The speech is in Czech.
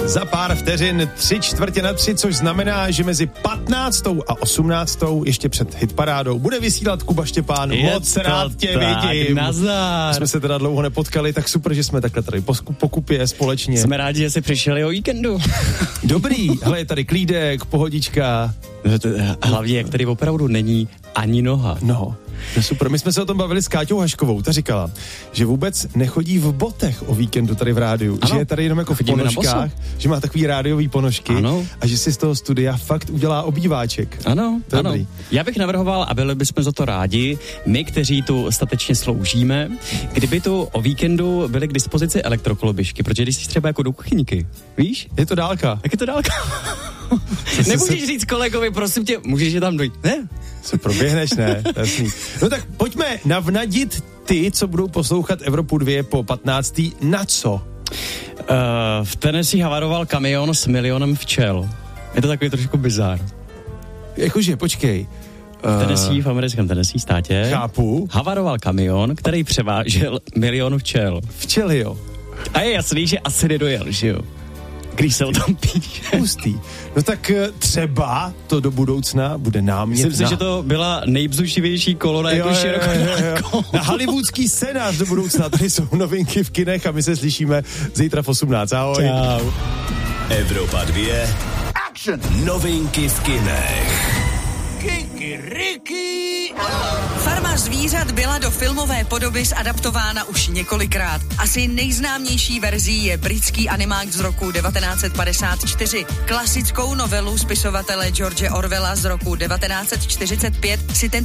Za pár vteřin 3/4, což znamená, že mezi 15. a 18. ještě před hitparádou bude vysílat Kuba Štěpán. Moc rád tě vidím. Nazdar. Jsme se teda dlouho nepotkali, tak super, že jsme takhle tady po kupě společně. Jsme rádi, že jsi přišeli o víkendu. Dobrý, hele, je tady klídek, pohodička. Hlavně, jak tady opravdu není ani noha. No, to je super. My jsme se o tom bavili s Káťou Haškovou, ta říkala, že vůbec nechodí v botech o víkendu tady v rádiu, ano. Že je tady jenom jako v ponožkách, že má takový rádiový ponožky, ano. A že si z toho studia fakt udělá obýváček. Ano, to je ano. Dobrý. Já bych navrhoval, a byli bychom za to rádi, my, kteří tu statečně sloužíme, kdyby tu o víkendu byly k dispozici elektrokoloběžky, protože když jsi třeba jako do kuchyňky, víš? Je to dálka. Jak je to dálka? Nemůžeš říct kolegovi, prosím tě, můžeš je tam dojít, ne? Se proběhneš, ne? Jasný. No tak pojďme navnadit ty, co budou poslouchat Evropu 2 po 15. Na co? V Tennessee havaroval kamion s 1 milionem včel. Je to takový trošku bizár. Jakože, počkej. V Tennessee, v americkém Tennessee státě. Chápu. Havaroval kamion, který převážel 1 milion včel. Včely, jo. A je jasný, že asi nedojel, že jo? Když se o tom píše. Pustý. No tak třeba to do budoucna bude námět. Myslím si, že to byla nejbzušivější kolona jako široko. Na hollywoodský scénář do budoucna. Tady jsou novinky v kinech a my se slyšíme zítra v 18. Ahoj. Čau. Evropa 2. Action. Novinky v kinech. Kikiriki. Farma zvířat byla do filmové podoby zadaptována už několikrát. Asi nejznámější verzí je britský animák z roku 1954. Klasickou novelu spisovatele George Orwella z roku 1945 si ten